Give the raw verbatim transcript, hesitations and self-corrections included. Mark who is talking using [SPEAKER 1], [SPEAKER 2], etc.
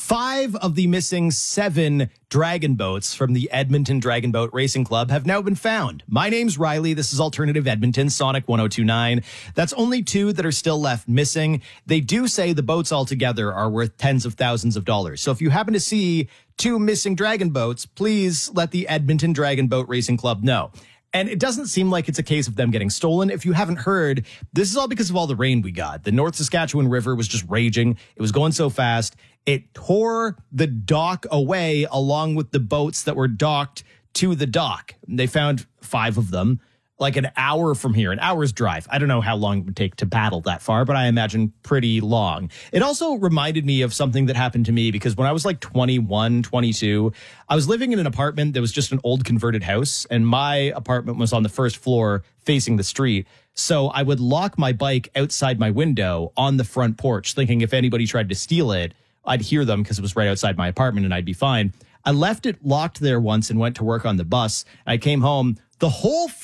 [SPEAKER 1] Five of the missing seven dragon boats from the Edmonton Dragon Boat Racing Club have now been found. My name's Riley. This is Alternative Edmonton, Sonic one oh two point nine. That's only two that are still left missing. They do say the boats altogether are worth tens of thousands of dollars. So if you happen to see two missing dragon boats, please let the Edmonton Dragon Boat Racing Club know. And it doesn't seem like it's a case of them getting stolen. If you haven't heard, this is all because of all the rain we got. The North Saskatchewan River was just raging. It was going so fast. It tore the dock away along with the boats that were docked to the dock. They found five of them like an hour from here, an hour's drive. I don't know how long it would take to paddle that far, but I imagine pretty long. It also reminded me of something that happened to me because when I was like twenty-one, twenty-two, I was living in an apartment that was just an old converted house, and my apartment was on the first floor facing the street. So I would lock my bike outside my window on the front porch, thinking if anybody tried to steal it, I'd hear them because it was right outside my apartment and I'd be fine. I left it locked there once and went to work on the bus. I came home. The whole